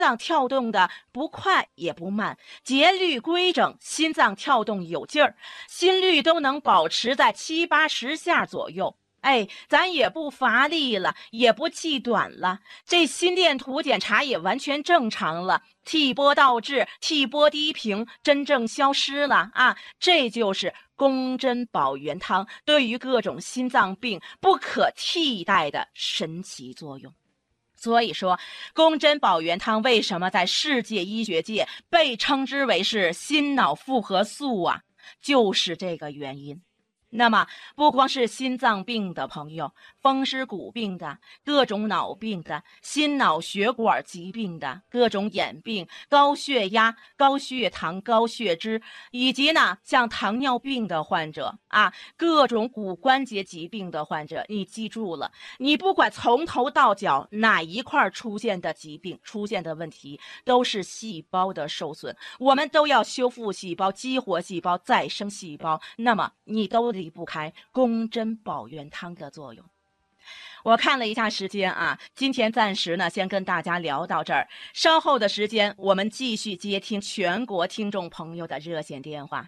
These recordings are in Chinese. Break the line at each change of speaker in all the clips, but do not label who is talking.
脏跳动的不快也不慢，节律规整，心脏跳动有劲儿，心率都能保持在70-80下左右。咱也不乏力了，也不气短了，这心电图检查也完全正常了， T 波倒置， T 波低平，真正消失了啊！这就是宫珍保元汤对于各种心脏病不可替代的神奇作用。所以说，宫珍保元汤为什么在世界医学界被称之为是心脑复合素啊？就是这个原因。那么不光是心脏病的朋友，风湿骨病的，各种脑病的，心脑血管疾病的，各种眼病，高血压、高血糖、高血脂，以及呢像糖尿病的患者啊，各种骨关节疾病的患者，你记住了，你不管从头到脚哪一块出现的疾病、出现的问题，都是细胞的受损，我们都要修复细胞、激活细胞、再生细胞，那么你都离不开宫珍保元汤的作用。我看了一下时间啊，今天暂时呢先跟大家聊到这儿，稍后的时间我们继续接听全国听众朋友的热线电话。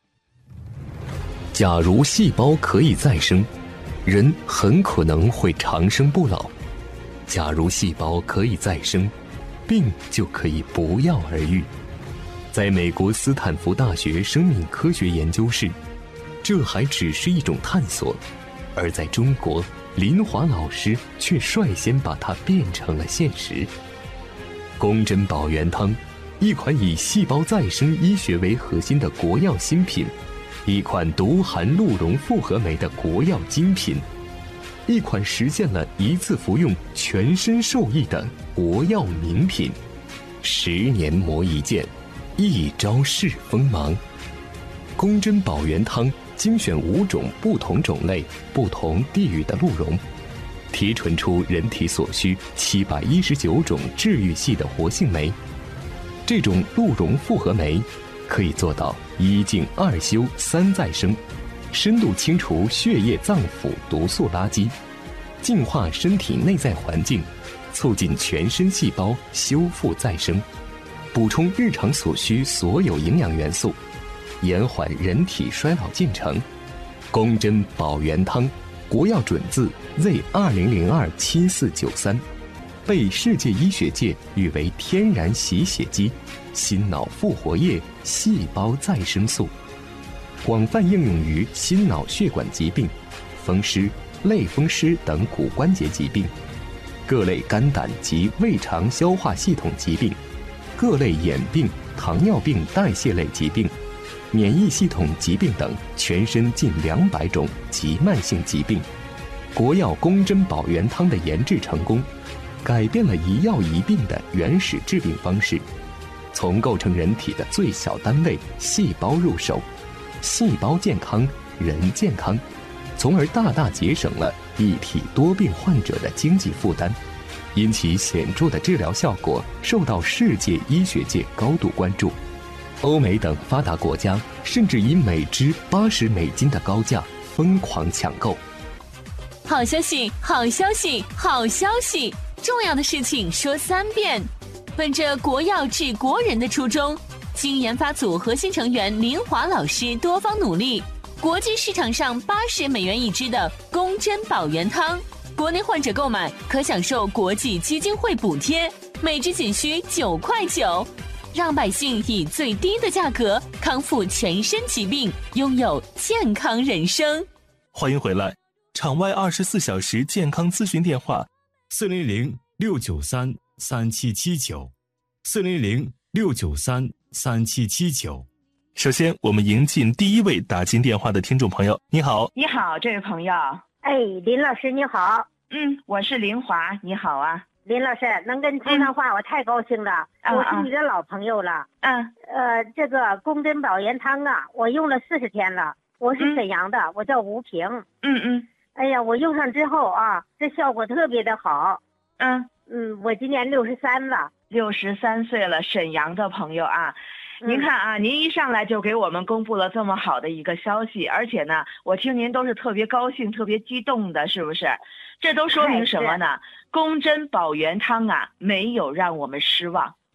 假如细胞可以再生，人很可能会长生不老；假如细胞可以再生，病就可以不药而愈。在美国斯坦福大学生命科学研究室，这还只是一种探索，而在中国，林华老师却率先把它变成了现实。宫珍保元汤，一款以细胞再生医学为核心的国药新品，一款独含鹿茸复合酶的国药精品，一款实现了一次服用全身受益的国药名品。10年磨一剑，一朝试锋芒。宫珍保元汤精选5种不同种类、不同地域的鹿茸，提纯出人体所需719种治愈系的活性酶。这种鹿茸复合酶可以做到1净2修3再生，深度清除血液脏腑毒素垃圾，净化身体内在环境，促进全身细胞修复再生，补充日常所需所有营养元素，延缓人体衰老进程。宫珍保元汤，国药准字 Z20027493，被世界医学界誉为天然洗血机、心脑复活液、细胞再生素，广泛应用于心脑血管疾病、风湿、类风湿等骨关节疾病，各类肝胆及胃肠消化系统疾病，各类眼病、糖尿病代谢类疾病，免疫系统疾病等全身近200种及慢性疾病。国药宫珍保元汤的研制成功，改变了一药一病的原始治病方式，从构成人体的最小单位细胞入手，细胞健康，人健康，从而大大节省了一体多病患者的经济负担，因其显著的治疗效果受到世界医学界高度关注。欧美等发达国家甚至以每支80美金的高价疯狂抢购。
好消息，好消息，好消息！重要的事情说3遍。本着国药治国人的初衷，经研发组核心成员林华老师多方努力，国际市场上80美元一支的宫珍保元汤，国内患者购买可享受国际基金会补贴，每支仅需9块9，让百姓以最低的价格康复全身疾病，拥有健康人生。
欢迎回来，场外24小时健康咨询电话：400-693-3779，400-693-3779。首先，我们迎进第一位打进电话的听众朋友。你好，
你好，这位朋友。
林老师你好。
我是林华，你好啊。
林老师能跟你通上话，我太高兴了。我是你的老朋友了。这个宫珍保元汤啊，我用了40天了。我是沈阳的，我叫吴平。哎呀，我用上之后啊，这效果特别的好。我今年63了
，63岁了，沈阳的朋友啊。您看啊，您一上来就给我们公布了这么好的一个消息，而且呢，我听您都是特别高兴、特别激动的，是不是？这都说明什么呢？宫珍保元汤啊，没有让我们失望。